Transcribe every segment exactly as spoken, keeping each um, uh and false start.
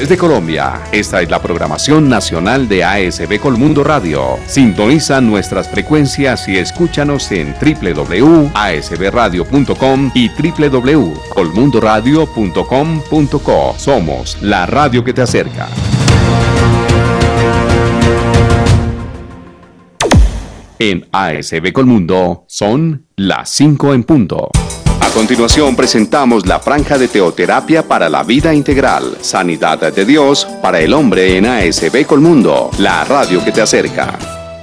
Desde Colombia, esta es la programación nacional de A S B Colmundo Radio. Sintoniza nuestras frecuencias y escúchanos en doble u doble u doble u punto a s b radio punto com y doble u doble u doble u punto colmundo radio punto com punto co. Somos la radio que te acerca. En A S B Colmundo son las cinco en punto. A continuación presentamos la franja de teoterapia para la vida integral, sanidad de Dios para el hombre en A S B Colmundo, la radio que te acerca.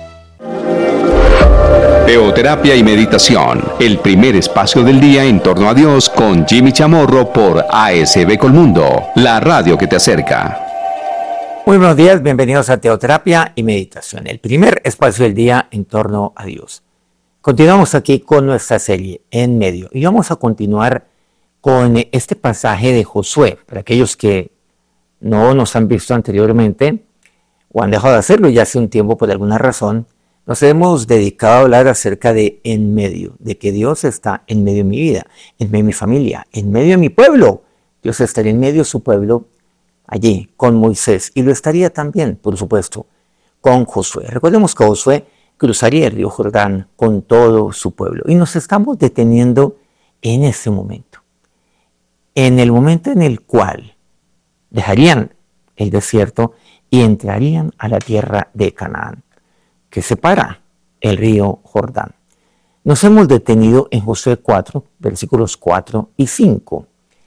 Teoterapia y meditación, el primer espacio del día en torno a Dios con Jimmy Chamorro por A S B Colmundo, la radio que te acerca. Muy buenos días, bienvenidos a Teoterapia y Meditación, el primer espacio del día en torno a Dios. Continuamos aquí con nuestra serie En Medio y vamos a continuar con este pasaje de Josué. Para aquellos que no nos han visto anteriormente o han dejado de hacerlo ya hace un tiempo por alguna razón, nos hemos dedicado a hablar acerca de en medio, de que Dios está en medio de mi vida, en medio de mi familia, en medio de mi pueblo. Dios estaría en medio de su pueblo allí con Moisés y lo estaría también, por supuesto, con Josué. Recordemos que Josué cruzaría el río Jordán con todo su pueblo. Y nos estamos deteniendo en ese momento. En el momento en el cual dejarían el desierto y entrarían a la tierra de Canaán, que separa el río Jordán. Nos hemos detenido en Josué cuatro, versículos cuatro y cinco.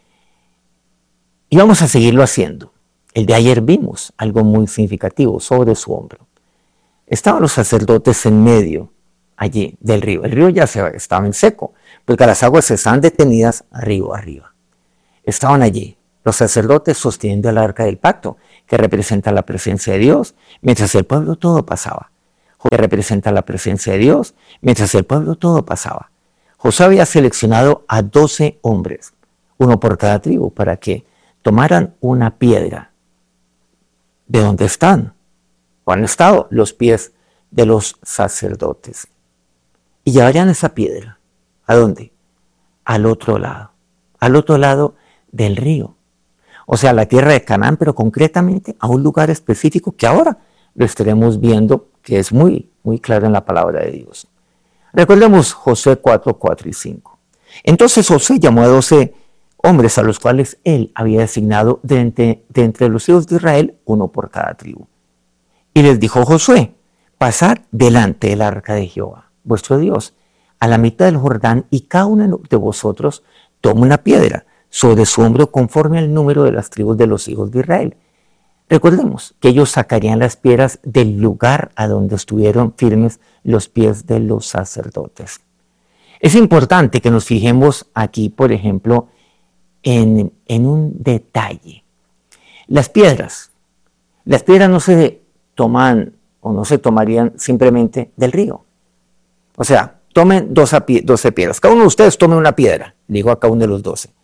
Y vamos a seguirlo haciendo. El de ayer vimos algo muy significativo sobre su hombro. Estaban los sacerdotes en medio allí del río. El río ya se, estaba en seco, porque las aguas estaban detenidas río arriba. Estaban allí los sacerdotes sosteniendo el arca del pacto, que representa la presencia de Dios, mientras el pueblo todo pasaba. Que representa la presencia de Dios, mientras el pueblo todo pasaba. Josué había seleccionado a doce hombres, uno por cada tribu, para que tomaran una piedra de donde están o han estado los pies de los sacerdotes. Y llevarían esa piedra, ¿a dónde? Al otro lado, al otro lado del río. O sea, la tierra de Canaán, pero concretamente a un lugar específico que ahora lo estaremos viendo, que es muy, muy claro en la palabra de Dios. Recordemos Josué cuatro, cuatro y cinco. Entonces Josué llamó a doce hombres a los cuales él había designado de entre, de entre los hijos de Israel, uno por cada tribu. Y les dijo Josué, pasad delante del arca de Jehová, vuestro Dios, a la mitad del Jordán, y cada uno de vosotros toma una piedra sobre su hombro conforme al número de las tribus de los hijos de Israel. Recordemos que ellos sacarían las piedras del lugar a donde estuvieron firmes los pies de los sacerdotes. Es importante que nos fijemos aquí, por ejemplo, en, en un detalle. Las piedras, las piedras no se toman o no se tomarían simplemente del río. O sea, tomen doce piedras. Cada uno de ustedes tome una piedra, le digo a cada uno de los doce.